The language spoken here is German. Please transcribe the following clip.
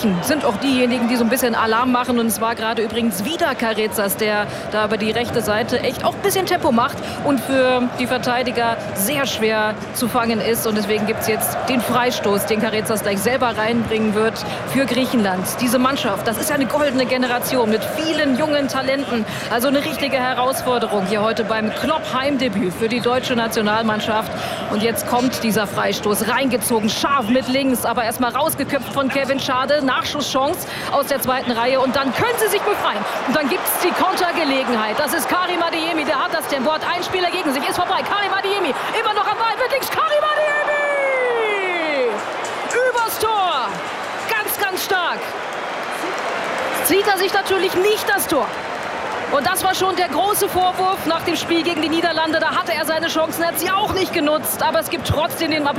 Griechen sind auch diejenigen, die so ein bisschen Alarm machen. Und es war gerade übrigens wieder Karezas, der da über die rechte Seite echt auch ein bisschen Tempo macht und für die Verteidiger sehr schwer zu fangen ist. Und deswegen gibt es jetzt den Freistoß, den Karezas gleich selber reinbringen wird für Griechenland. Diese Mannschaft, das ist ja eine goldene Generation mit vielen jungen Talenten. Also eine richtige Herausforderung hier heute beim Klopp-Heimdebüt für die deutsche Nationalmannschaft. Und jetzt kommt dieser Freistoß, reingezogen, scharf mit links, aber erstmal rausgeköpft von Kevin Schade. Nachschusschance aus der zweiten Reihe und dann können sie sich befreien. Und dann gibt es die Kontergelegenheit. Das ist Karim Adeyemi, der hat das Tempo, hat einen Spieler gegen sich, ist vorbei. Karim Adeyemi, immer noch am Ball mit links. Karim Adeyemi! Übers Tor! Ganz, ganz stark. Zieht er sich natürlich nicht das Tor. Und das war schon der große Vorwurf nach dem Spiel gegen die Niederlande. Da hatte er seine Chancen, er hat sie auch nicht genutzt. Aber es gibt trotzdem den